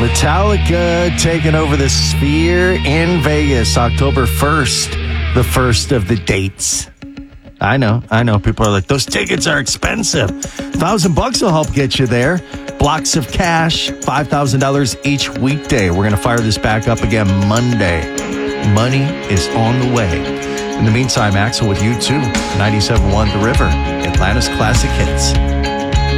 Metallica taking over the Sphere in Vegas, October 1st, the first of the dates. I know. People are like, those tickets are expensive. $1,000 will help get you there. Blocks of cash, $5,000 each weekday. We're going to fire this back up again Monday. Money is on the way. In the meantime, Axel with you too. 97.1 The River, Atlanta's classic hits.